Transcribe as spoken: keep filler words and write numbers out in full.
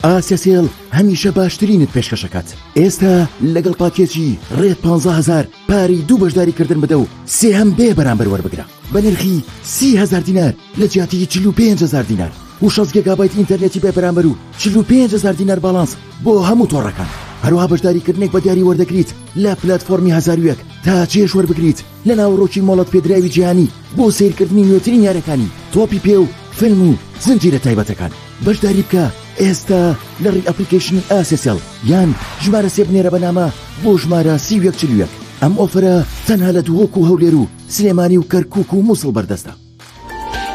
ئاسیاسێڵ هەمیشە باشترینت پێشکەشەکات. ئێستا لەگەڵ پاکێجی ڕێت پانزە هەزار پاری دوو بەشداریکردن بدە و سێهەم بێ بەرامبەر وەربگرە بە نرخی سی هەزار دینار لە جیاتی چل و پێنج هەزار دینار و شەش گیگابایت ئینتەرنێتی بێ بەرامبەر و چل و پێنج هەزار دینار باڵانس بۆ هەموو تۆڕەکان. هەروەها بەشداریکردنێک بە دیاری وەردەگریت لە پلەتفۆرمی هەزار و یەک تا چێش وەربگریت لە ناوەڕۆکی مۆڵەت پێدراوی جیهانی بۆ سیرکردنی نوێترین یاریەکانی تۆپی پێ و فیلم و زنجیرە تایبەتەکان. بەشداری بکە ئێستا لە ڕێی ئەپلیکیشنی ئاسیسێڵ یان ژمارە سێ بنێرە بەنامە بۆ ژمارە سی و یەک چل و یەک. ئەم ئۆفرە تەنها لە دووەک و هەولێر و سلێمانی و کەرکووک و مووسڵ بەردەستە.